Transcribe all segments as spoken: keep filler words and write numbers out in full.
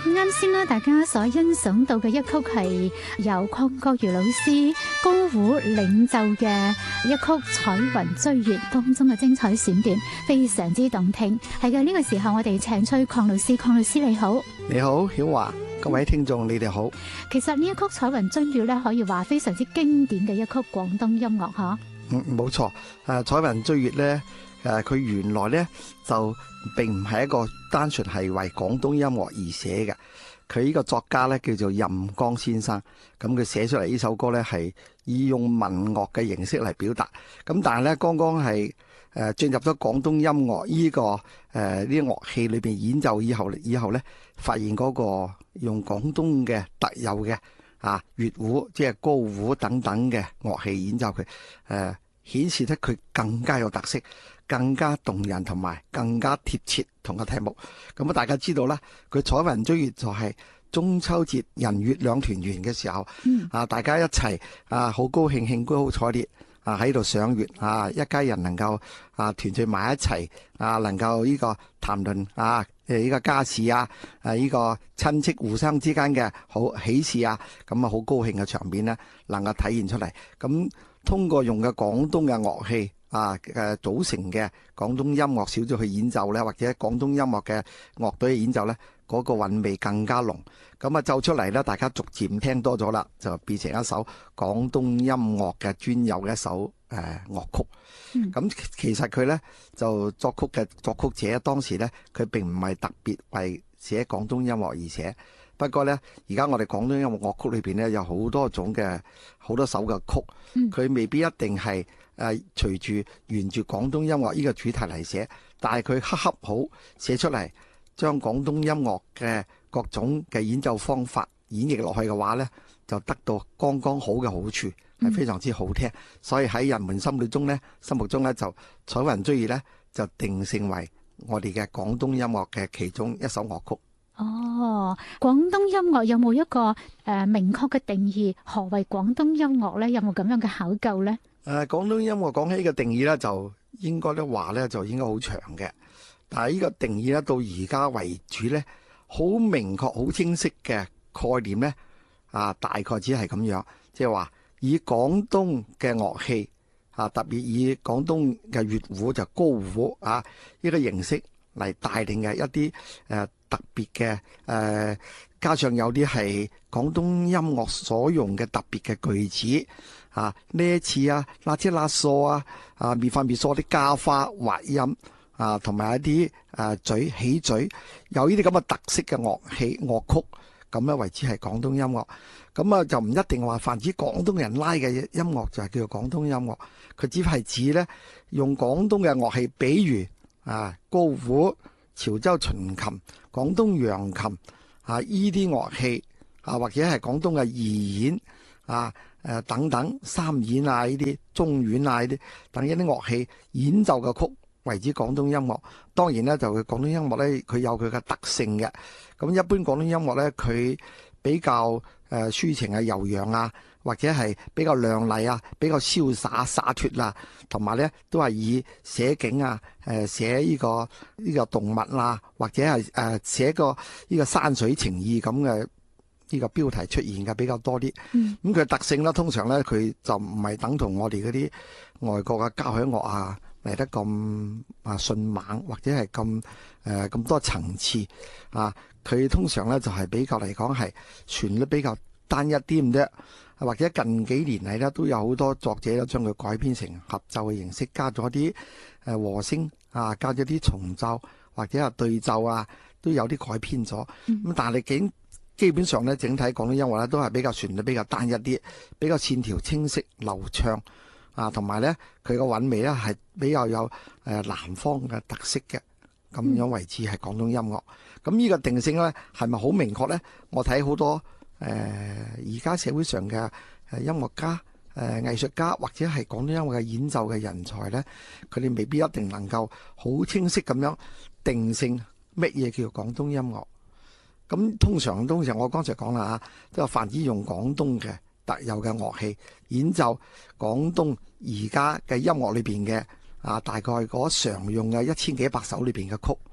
啱先啦，大家所欣賞到嘅一曲係由鄺國儒老師高胡領奏嘅一曲《彩雲追月》當中嘅精彩選段，非常之動聽。係嘅，呢個時候我哋請出鄺老師，鄺老師你好。 你好，曉華，各位聽眾你哋好。 其實呢一曲《彩雲追月》咧，可以話非常之經典嘅一曲廣東音樂嗬。 嗯，冇錯。誒，《彩雲追月》咧，誒，佢原來咧就並唔係一個單純係為廣東音樂而寫嘅。佢呢個作家咧叫做任剛先生，咁佢寫出嚟呢首歌咧係以用民樂嘅形式嚟表達。咁但係咧，剛剛係誒進入咗廣東音樂呢、這個誒呢啲樂器裏邊演奏以後，以後咧發現嗰個用廣東嘅特有嘅啊粵胡，即係高胡等等嘅樂器演奏佢，誒、呃、顯示得佢更加有特色，更加動人，同埋更加貼切同個題目。咁啊，大家知道啦，佢彩雲追月就係中秋節人月兩團圓嘅時候，嗯、啊大家一齊啊好高興，興高采烈啊喺度賞月啊，一家人能夠啊團聚埋一齊啊，能夠呢個談論啊誒呢個家事啊，誒呢個親戚互相之間嘅好喜事啊，咁啊好高興嘅場面呢能夠體現出嚟。咁通過用嘅廣東嘅樂器啊誒組成嘅廣東音樂小組去演奏咧，或者廣東音樂嘅樂隊演奏咧，嗰、那個韻味更加濃。咁啊奏出嚟咧，大家逐漸聽多咗啦，就變成一首廣東音樂嘅專有嘅一首誒、呃、樂曲。咁、嗯、其實佢咧就作曲嘅作曲者當時咧，佢並唔係特別為寫廣東音樂而寫。不過咧，而家我哋廣東音樂樂曲裏邊咧有好多種嘅好多首嘅曲，佢未必一定係誒隨住沿住廣東音樂呢個主題嚟寫，但係佢恰恰好寫出嚟，將廣東音樂嘅各種嘅演奏方法演繹落去嘅話咧，就得到剛剛好嘅好處，係非常之好聽。所以喺人們心裏中咧，心目中咧就彩雲追月咧就定性為我哋嘅廣東音樂嘅其中一首樂曲。 哦，廣東音樂有冇一個誒、呃、明確嘅定義？何為廣東音樂咧？有冇咁樣嘅考究咧？誒、 呃，廣東音樂講起嘅定義咧，就應該咧話咧就應該好長嘅。但係呢個定義咧到而家為止咧，好明確、好清晰嘅概念咧，啊，大概只係咁樣，即係話以廣東嘅樂器啊，特別以廣東嘅粵胡就高胡啊呢個形式嚟帶領嘅一啲誒。呃特別嘅誒，加上有啲係廣東音樂所用嘅特別嘅句子啊，呢一次啊，拉車拉嗦啊，啊，咪發咪嗦啲加花滑音啊，同埋一啲誒嘴起嘴，有呢啲咁嘅特色嘅樂器樂曲，咁樣為之係廣東音樂。咁啊就唔一定話泛指廣東人拉嘅音樂就係叫做廣東音樂，佢只係指咧用廣東嘅樂器，比如啊高胡、潮州秦琴、廣東揚琴啊，依啲樂器啊，或者係廣東嘅二弦啊、誒等等三弦啊，呢啲中阮啊，呢啲等一啲樂器演奏嘅曲為之廣東音樂。當然咧，就佢廣東音樂咧，佢有佢嘅特性嘅。咁一般廣東音樂咧，佢比較誒抒情啊、悠揚啊，或者係比較亮麗啊、比較瀟灑灑脫啦，同埋咧都係以寫景啊、誒寫呢個呢個動物啦，或者係誒寫個呢個山水情意咁嘅呢個標題出現嘅比較多啲。咁佢嘅特性咧，通常咧佢就唔係等同我哋嗰啲外國嘅交響樂啊嚟得咁啊迅猛，或者係咁誒咁多層次啊。佢通常咧就係比較嚟講係旋律比較單一啲咁啫，或者近幾年嚟咧都有好多作者咧將佢改編成合奏嘅形式，加咗啲誒和聲啊，加咗啲重奏或者係對奏啊，都有啲改編咗。咁、嗯、但係基基本上咧，整體廣東音樂咧都係比較旋律比較單一啲，比較線條清晰流暢啊，同埋咧佢個韻味咧係比較有誒南方嘅特色嘅，咁樣為之係廣東音樂。咁呢個定性咧係咪好明確咧？我睇好多誒而家社會上嘅誒音樂家、誒、呃、藝術家或者係廣東音樂嘅演奏嘅人才咧，佢哋未必一定能夠好清晰咁樣定性乜嘢叫做廣東音樂。咁通常通常我剛才講啦嚇，都係泛指用廣東嘅特有嘅樂器演奏廣東而家嘅音樂裏邊嘅啊，大概嗰常用嘅一千幾百首裏邊嘅曲。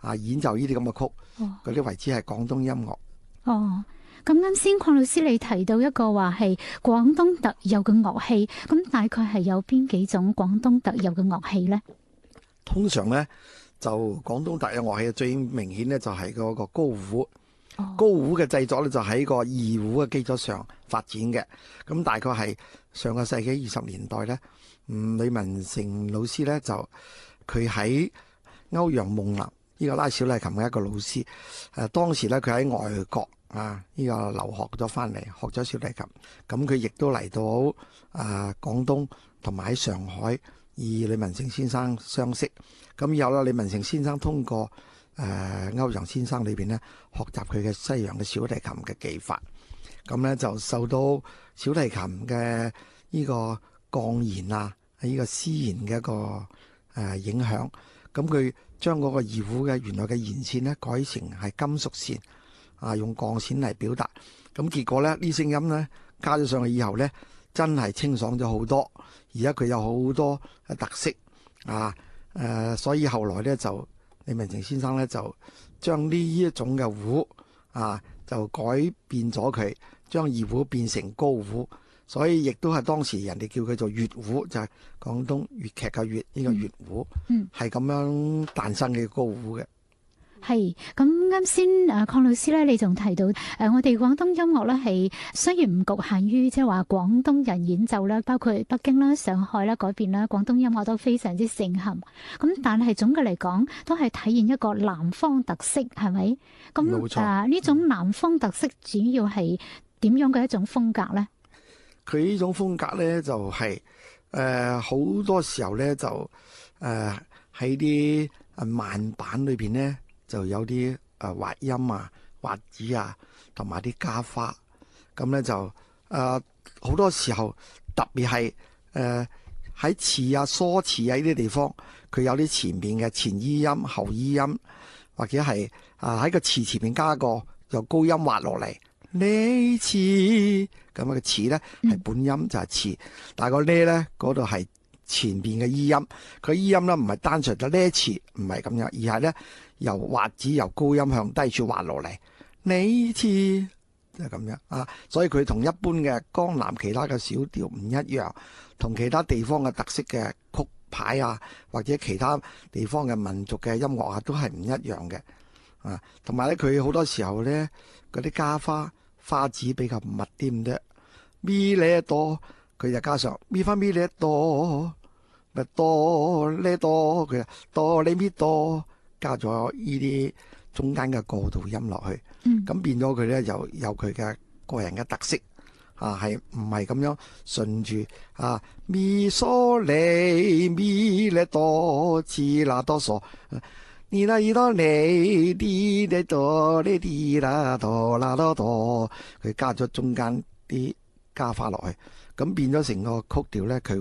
啊演奏呢啲咁嘅曲，嗰啲、哦、為之係廣東音樂。 哦，咁啱先鄺老師你提到一個話係廣東特有嘅樂器，咁大概係有邊幾種廣東特有嘅樂器呢？ 通常呢，就廣東特有樂器最明顯呢，就係嗰個高胡。哦、高胡嘅製作呢，就喺個二胡嘅基礎上發展嘅。咁大概係上個世紀二十年代呢，嗯，呂文成老師呢，就佢喺歐陽夢麟呢個拉小提琴嘅一個老師。誒，當時呢，佢喺外國啊呢個留學咗翻嚟，學咗小提琴。咁佢亦都嚟到啊廣東同埋喺上海，與呂文成先生相識。咁以後啦，呂文成先生通過誒、呃、歐陽先生裏邊咧，學習佢嘅西洋嘅小提琴嘅技法，咁咧就受到小提琴嘅呢個鋼弦啊，呢、這個絲弦嘅一個誒、呃、影響，咁佢將嗰個二胡嘅原來嘅弦線咧改成係金屬線，啊用鋼線嚟表達，咁結果咧呢聲音咧加咗上去以後咧，真係清爽咗好多，而家佢有好多特色啊誒、呃，所以後來咧就。呂文成先生咧就將呢一種嘅胡啊，就改變咗佢，將二胡變成高胡，所以亦都係當時人哋叫佢做粵胡，就係、是、廣東粵劇嘅粵呢個粵胡，嗯，係咁樣誕生嘅高胡嘅。 係咁啱先，誒，鄺老師咧，你仲提到誒，我哋廣東音樂咧係雖然唔局限於即係話廣東人演奏啦，包括北京啦、上海啦嗰邊啦，廣東音樂都非常之盛行。咁但係總嘅嚟講，都係體現一個南方特色，係咪？咁冇錯。 誒，呢種南方特色主要係點樣嘅一種風格咧？ 佢呢種風格咧就係誒好多時候咧就誒喺啲誒慢板裏邊咧。就有啲誒滑音啊、滑子啊，同埋啲加花，咁咧就誒好、呃、多時候，特別係誒喺詞啊、疏詞啊呢啲地方，佢有啲前面嘅前衣音、後衣音，或者係啊喺個詞前面加個由高音滑落嚟，呢詞咁嘅詞咧係本音就係詞，但係個呢咧嗰度係前邊嘅衣音，佢衣音咧唔係單純嘅呢詞，唔係咁樣，而係咧。由滑子由高音向低處滑落嚟，呢次就係咁樣啊！所以佢同一般嘅江南其他嘅小調唔一樣，同其他地方嘅特色嘅曲牌啊，或者其他地方嘅民族嘅音樂啊，都係唔一樣嘅啊！同埋咧，佢好多時候咧嗰啲加花花子比較密啲咁啫，咪呢多佢就加上咪翻咪呢多，咪多呢多佢多你咪多。加咗呢啲中間嘅過渡音落去，咁、嗯、變咗佢咧就有佢嘅個人嘅特色啊，係唔係咁樣順住啊？咪嗦你咪咧多次啦多嗦，你啦依多你啲咧多呢啲啦多啦多多，佢加咗中間啲加花落去，咁變咗成個曲調咧，佢